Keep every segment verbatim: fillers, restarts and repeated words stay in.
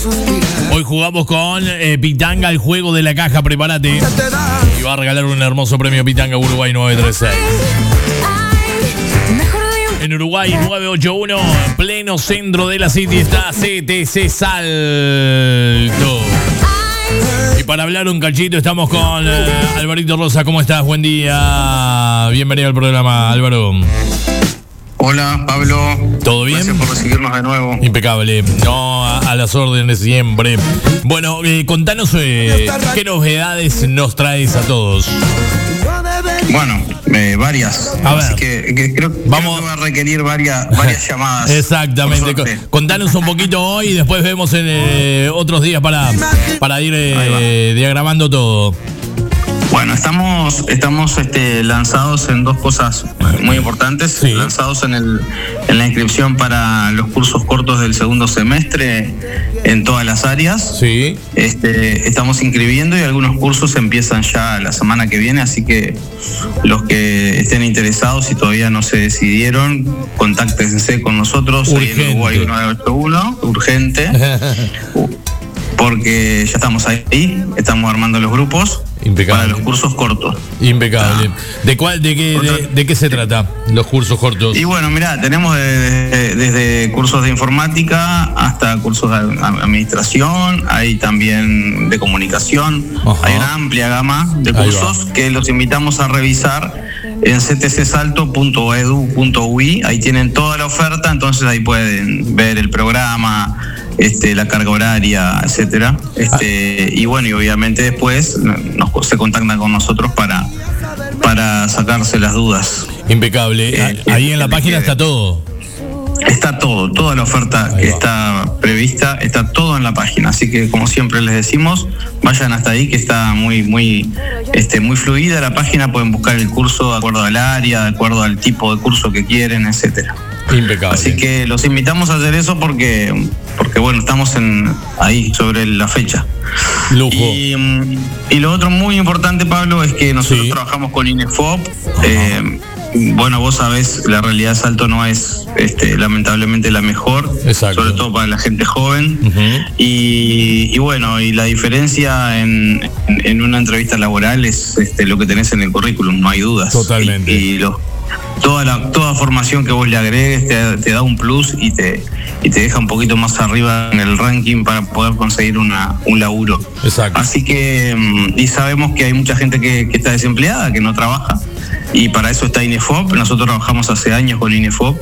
Hoy jugamos con eh, Pitanga, el juego de la caja, prepárate. Y va a regalar un hermoso premio Pitanga Uruguay nueve tres seis. En Uruguay nueve ocho uno, en pleno centro de la City, está C T C Salto. Y para hablar un cachito estamos con eh, Alvarito Rosa. ¿Cómo estás? Buen día. Bienvenido al programa, Álvaro. Hola, Pablo. ¿Todo bien? Gracias por recibirnos de nuevo. Impecable. No, a, a las órdenes siempre. Bueno, eh, contanos eh, qué novedades nos traes a todos. Bueno, eh, varias. A ver. Así que, que creo, Vamos. creo que va a requerir varias, varias llamadas. Exactamente. Por suerte. Contanos un poquito hoy y después vemos en eh, otros días para, para ir eh, diagramando todo. Bueno, estamos estamos este, lanzados en dos cosas muy importantes. Sí. Lanzados en el en la inscripción para los cursos cortos del segundo semestre en todas las áreas. Sí. Este, estamos inscribiendo y algunos cursos empiezan ya la semana que viene, así que los que estén interesados y todavía no se decidieron, contáctense con nosotros. Urgente. Ahí en Uruguay nueve ocho uno, urgente, porque ya estamos ahí, estamos armando los grupos. Impecable. Para los cursos cortos. Impecable. ¿De cuál, de qué, de, de qué se trata los cursos cortos? Y bueno, mirá, tenemos desde, desde cursos de informática hasta cursos de administración, hay también de comunicación. Ajá. Hay una amplia gama de cursos que los invitamos a revisar en c t c salto punto e d u punto u i. Ahí tienen toda la oferta, entonces ahí pueden ver el programa, este, la carga horaria, etcétera. Este, y bueno, y obviamente después nos, se contactan con nosotros para, para sacarse las dudas. Impecable. Eh, ahí en la página está todo. Está todo, toda la oferta que está prevista, está todo en la página. Así que, como siempre les decimos, vayan hasta ahí, que está muy, muy, este, muy fluida la página. Pueden buscar el curso de acuerdo al área, de acuerdo al tipo de curso que quieren, etcétera. Impecable. Así que los invitamos a hacer eso porque, porque bueno, estamos en ahí sobre la fecha. Lujo. Y, y lo otro muy importante, Pablo, es que nosotros sí. trabajamos con INEFOP. Eh, bueno, vos sabés, la realidad de Salto no es este, lamentablemente la mejor. Exacto. Sobre todo para la gente joven. Uh-huh. y, y bueno, y la diferencia en, en, en una entrevista laboral es este, lo que tenés en el currículum, no hay dudas. Totalmente. Y, y los Toda la toda formación que vos le agregues te, te da un plus y te y te deja un poquito más arriba en el ranking para poder conseguir una un laburo. Exacto. Así que, y sabemos que hay mucha gente que, que está desempleada, que no trabaja, y para eso está INEFOP. Nosotros trabajamos hace años con INEFOP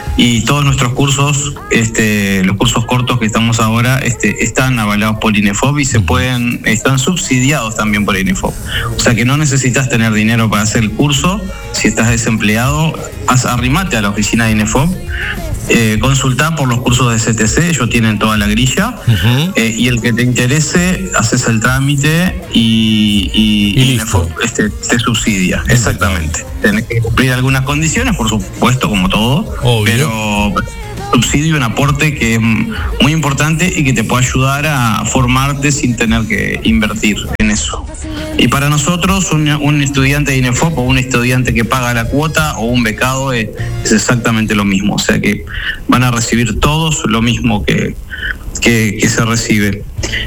y todos nuestros cursos, este, los cursos cortos que estamos ahora, este, están avalados por INEFOP y se pueden, están subsidiados también por INEFOP. O sea que no necesitas tener dinero para hacer el curso. Si estás desempleado, arrimate a la oficina de INEFOP, eh, consultá por los cursos de C T C, ellos tienen toda la grilla, uh-huh. eh, y el que te interese, haces el trámite y, y, y INEFOP este, te subsidia. Uh-huh. Exactamente. Tenés que cumplir algunas condiciones, por supuesto, como todo, obvio. Pero subsidio, un aporte que es muy importante y que te puede ayudar a formarte sin tener que invertir en eso. Y para nosotros, un, un estudiante de INEFOP o un estudiante que paga la cuota o un becado es, es exactamente lo mismo. O sea que van a recibir todos lo mismo que, que, que se recibe.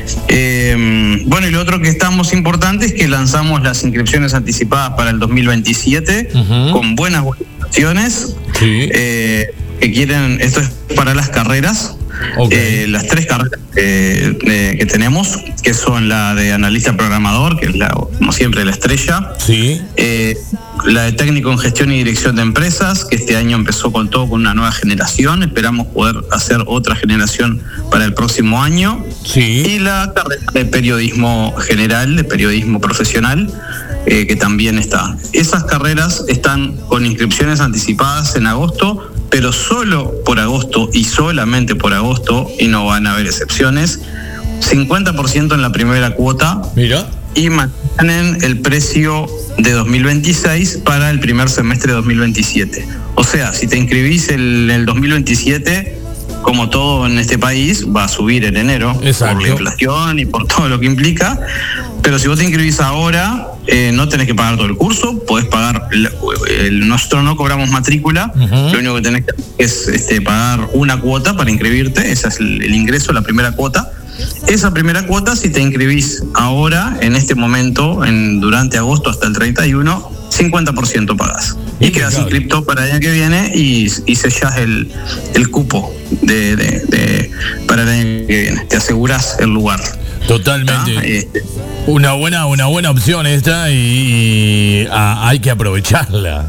Eh, bueno, y lo otro que estamos importante es que lanzamos las inscripciones anticipadas para el dos mil veintisiete, uh-huh. con buenas bonificaciones. Sí. Eh, que quieren, esto es para las carreras. Okay. Eh, las tres carreras eh, eh, que tenemos, que son la de analista programador, que es la, como siempre, la estrella. Sí. Eh, la de técnico en gestión y dirección de empresas, que este año empezó con todo, con una nueva generación. Esperamos poder hacer otra generación para el próximo año. Sí. Y la carrera de periodismo general, de periodismo profesional, eh, que también está. Esas carreras están con inscripciones anticipadas en agosto, pero solo por agosto y solamente por agosto, y no van a haber excepciones, cincuenta por ciento en la primera cuota. Mira. Y mantienen el precio de dos mil veintiséis para el primer semestre de dos mil veintisiete. O sea, si te inscribís en el dos mil veintisiete, como todo en este país, va a subir en enero. Exacto. Por la inflación y por todo lo que implica. Pero si vos te inscribís ahora, eh, no tenés que pagar todo el curso, podés pagar, el, el, nosotros no cobramos matrícula, uh-huh. Lo único que tenés que es este, pagar una cuota para inscribirte, ese es el, el ingreso, la primera cuota, Esa primera cuota, si te inscribís ahora, en este momento, en durante agosto hasta el treinta y uno, cincuenta por ciento pagás. Y quedas inscripto para el año que viene y, y sellás el, el cupo de, de, de, para el año que viene. Te asegurás el lugar. Totalmente. Este. Una buena, una buena opción esta y, y a, hay que aprovecharla.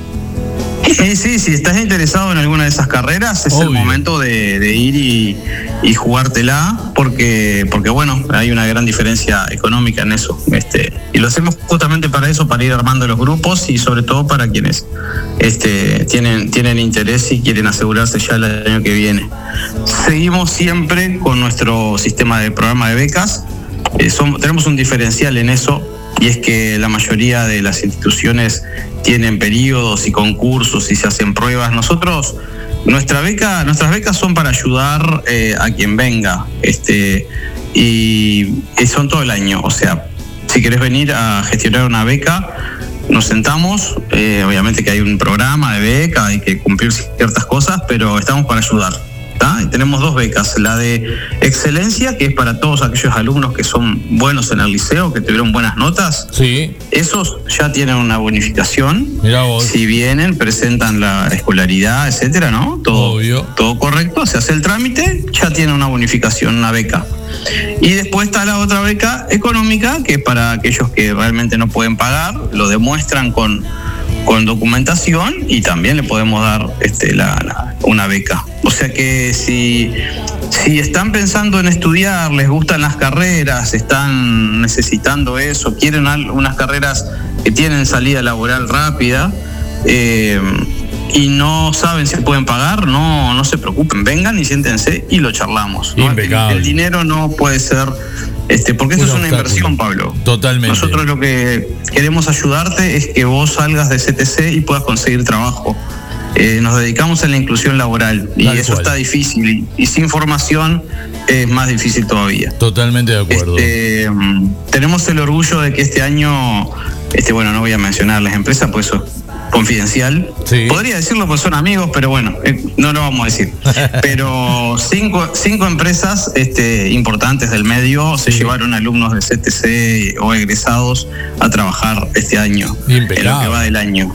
Sí, sí, si estás interesado en alguna de esas carreras, es Obvio. el momento de, de ir y, y jugártela, porque, porque bueno, hay una gran diferencia económica en eso. Este, y lo hacemos justamente para eso, para ir armando los grupos y sobre todo para quienes este, tienen, tienen interés y quieren asegurarse ya el año que viene. Seguimos siempre con nuestro sistema de programa de becas. Eh, somos, tenemos un diferencial en eso, y es que la mayoría de las instituciones tienen periodos y concursos y se hacen pruebas. Nosotros, nuestra beca, nuestras becas son para ayudar eh, a quien venga, este, y, y son todo el año. O sea, si querés venir a gestionar una beca, nos sentamos, eh, obviamente que hay un programa de beca, hay que cumplir ciertas cosas, pero estamos para ayudar. Y tenemos dos becas, la de excelencia, que es para todos aquellos alumnos que son buenos en el liceo, que tuvieron buenas notas. Sí. Esos ya tienen una bonificación. Mirá vos. Si vienen, presentan la escolaridad, etcétera, ¿no? Todo, Obvio. todo correcto, se hace el trámite, ya tienen una bonificación, una beca. Y después está la otra beca económica, que es para aquellos que realmente no pueden pagar, lo demuestran con, con documentación y también le podemos dar este, la, la, una beca. O sea que si, si están pensando en estudiar, les gustan las carreras, están necesitando eso, quieren unas carreras que tienen salida laboral rápida, eh, y no saben si pueden pagar, no, no se preocupen, vengan y siéntense y lo charlamos, ¿no? El, el dinero no puede ser, este, porque esto es una inversión, Pablo. Totalmente. Nosotros lo que queremos ayudarte es que vos salgas de C T C y puedas conseguir trabajo. Eh, nos dedicamos a la inclusión laboral y Tal eso cual. Está difícil y, y sin formación es más difícil todavía. Totalmente de acuerdo. Este, tenemos el orgullo de que este año, este, bueno, no voy a mencionar las empresas, pues eso es confidencial. Sí. Podría decirlo porque son amigos, pero bueno, eh, no lo vamos a decir. Pero cinco, cinco empresas este, importantes del medio sí. se llevaron alumnos de C T C o egresados a trabajar este año, Impecable. En lo que va del año.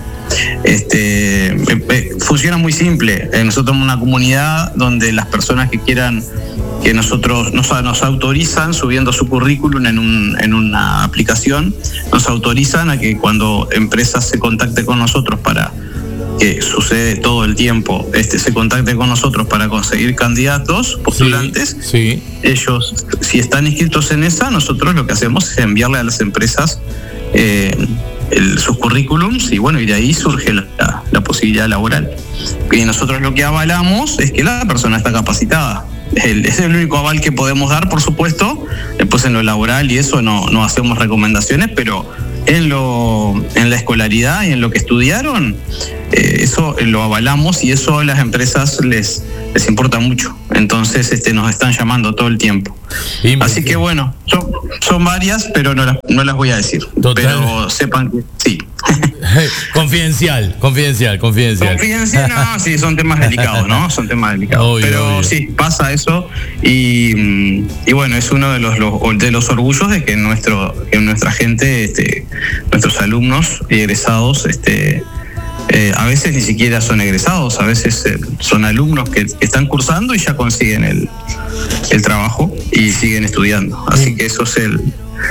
Este, eh, funciona muy simple. Eh, nosotros somos una comunidad donde las personas que quieran, que nosotros nos, nos autorizan subiendo su currículum en, un, en una aplicación, nos autorizan a que cuando empresas se contacte con nosotros para, que sucede todo el tiempo, este se contacte con nosotros para conseguir candidatos, postulantes, sí, sí. ellos, si están inscritos en esa, nosotros lo que hacemos es enviarle a las empresas eh, El, sus currículums y bueno, y de ahí surge la, la, la posibilidad laboral. Y nosotros lo que avalamos es que la persona está capacitada. El, es el único aval que podemos dar, por supuesto. Después en lo laboral y eso no, no hacemos recomendaciones, pero en lo en la escolaridad y en lo que estudiaron, eh, eso lo avalamos y eso a las empresas les, les importa mucho. Entonces este, nos están llamando todo el tiempo. Sí, Así que bueno, son, son varias, pero no las, no las voy a decir. Total. Pero sepan que sí. Confidencial, confidencial, confidencial. Confidencial, no, sí, son temas delicados, ¿no? Son temas delicados. Obvio, pero obvio. Sí, pasa eso y, y bueno, es uno de los, los de los orgullos de que nuestro que nuestra gente, este, nuestros alumnos y egresados, este, eh, a veces ni siquiera son egresados, a veces eh, son alumnos que, que están cursando y ya consiguen el, el trabajo y siguen estudiando. Así que eso es el...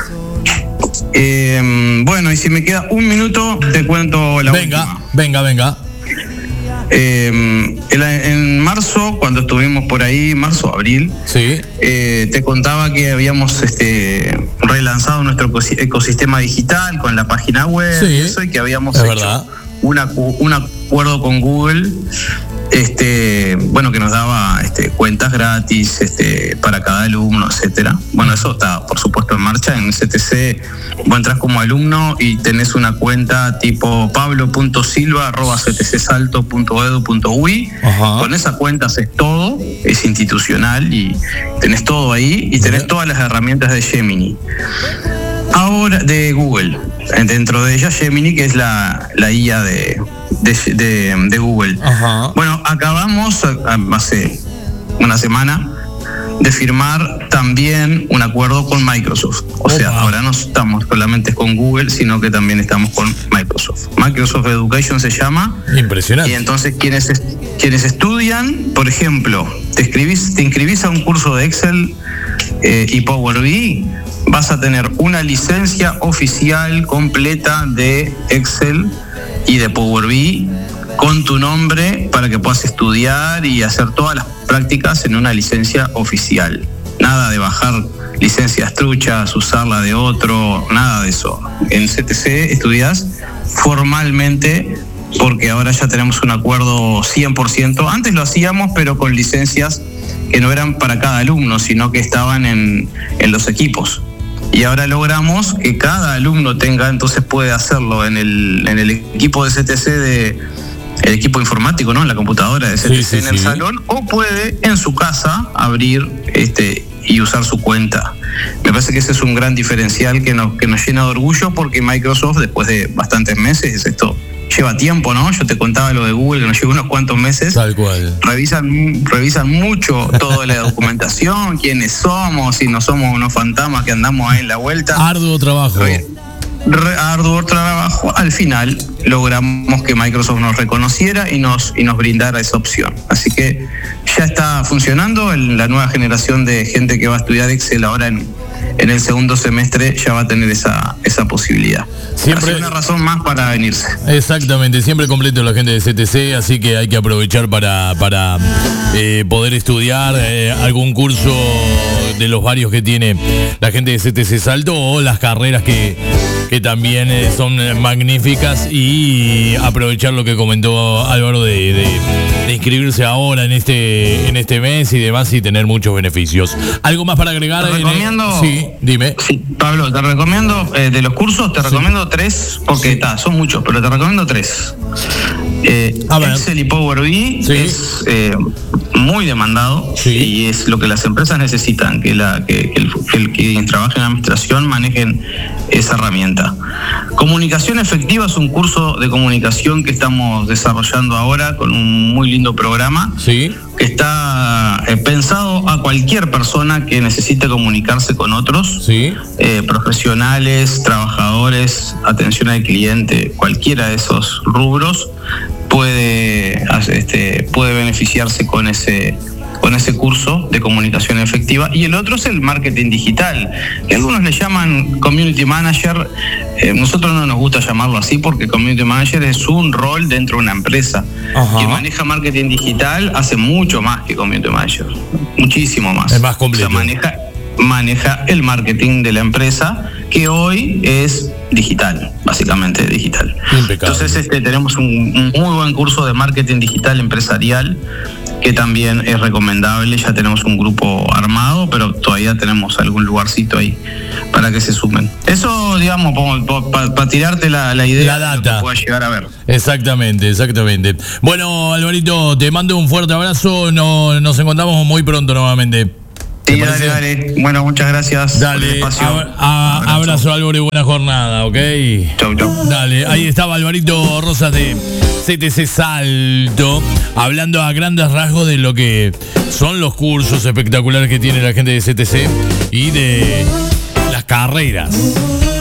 Eh, bueno, y si me queda un minuto, te cuento la venga, última. Venga, venga. Eh, en, en marzo, cuando estuvimos por ahí, marzo, abril, sí. eh, te contaba que habíamos este, relanzado nuestro ecosistema digital con la página web, sí, y eso, y que habíamos es hecho verdad. Una, un acuerdo con Google, este, bueno, que nos daba este, cuentas gratis este, para cada alumno, etcétera. Bueno, eso está, por supuesto, en marcha. En C T C vos entras como alumno y tenés una cuenta tipo pablo punto silva arroba c t c salto punto edu punto u y. Ajá. Con esa cuenta haces todo, es institucional y tenés todo ahí y tenés todas las herramientas de Gemini. Ahora, de Google. Dentro de ella Gemini, que es la, la I A de, de, de, de Google. Ajá. Bueno, acabamos hace una semana de firmar también un acuerdo con Microsoft. O sea, Opa. ahora no estamos solamente con Google, sino que también estamos con Microsoft. Microsoft Education se llama. Impresionante. Y entonces quienes, quienes estudian, por ejemplo, te, escribís, te inscribís a un curso de Excel eh, y Power B I, vas a tener una licencia oficial completa de Excel y de Power B I con tu nombre para que puedas estudiar y hacer todas las prácticas en una licencia oficial. Nada de bajar licencias truchas, usarla de otro, nada de eso. En C T C estudias formalmente porque ahora ya tenemos un acuerdo cien por ciento. Antes lo hacíamos, pero con licencias que no eran para cada alumno, sino que estaban en, en los equipos. Y ahora logramos que cada alumno tenga, entonces puede hacerlo en el, en el equipo de C T C, de, el equipo informático, ¿no? En la computadora de C T C, sí, sí, en el sí. salón, o puede en su casa abrir este y usar su cuenta. Me parece que ese es un gran diferencial que nos, que nos llena de orgullo, porque Microsoft, después de bastantes meses, esto lleva tiempo, ¿no? Yo te contaba lo de Google, que nos lleva unos cuantos meses. Tal cual. Revisan, revisan mucho toda la documentación, quiénes somos, si no somos unos fantasmas que andamos ahí en la vuelta. Arduo trabajo. Re, re, arduo trabajo. Al final logramos que Microsoft nos reconociera y nos, y nos brindara esa opción. Así que ya está funcionando. En la nueva generación de gente que va a estudiar Excel ahora en, en el segundo semestre ya va a tener esa, esa posibilidad. Siempre es una razón más para venirse. Exactamente, siempre completo la gente de C T C, así que hay que aprovechar para, para eh, poder estudiar eh, algún curso de los varios que tiene la gente de C T C Salto, o las carreras que, que también eh, son magníficas, y aprovechar lo que comentó Álvaro de, de, de inscribirse ahora en este, en este mes y demás, y tener muchos beneficios. ¿Algo más para agregar? Te recomiendo, en el... Sí, dime. Sí, Pablo, te recomiendo eh, de los cursos, te sí. recomiendo tres, porque sí. ta, son muchos, pero te recomiendo tres. Eh, Excel y Power B I sí. es eh, muy demandado, sí. y es lo que las empresas necesitan, que, la, que, que, el, que el quien trabaje en administración manejen esa herramienta. Comunicación efectiva es un curso de comunicación que estamos desarrollando ahora con un muy lindo programa, sí. que está eh, pensado a cualquier persona que necesite comunicarse con otros, sí. eh, profesionales, trabajadores, atención al cliente, cualquiera de esos rubros puede, este, puede beneficiarse con ese con ese curso de comunicación efectiva. Y el otro es el marketing digital, que algunos le llaman community manager. Eh, nosotros no nos gusta llamarlo así, porque community manager es un rol dentro de una empresa. Ajá. Quien maneja marketing digital hace mucho más que community manager, muchísimo más. Es más completo. O sea, maneja, maneja el marketing de la empresa, que hoy es digital, básicamente digital. Impecable. Entonces este, tenemos un, un muy buen curso de marketing digital empresarial, que también es recomendable. Ya tenemos un grupo armado, pero todavía tenemos algún lugarcito ahí para que se sumen. Eso, digamos, para pa, pa tirarte la, la idea, la data, de lo que pueda llegar a ver. Exactamente, exactamente. Bueno, Alvarito, te mando un fuerte abrazo. No, nos encontramos muy pronto nuevamente. Sí, dale, dale. Bueno, muchas gracias. Dale, por el espacio. A, a, abrazo, abrazo Álvaro, y buena jornada, ¿ok? Chau, chau. Dale, ahí estaba Alvarito Rosas de C T C Salto, hablando a grandes rasgos de lo que son los cursos espectaculares que tiene la gente de C T C y de las carreras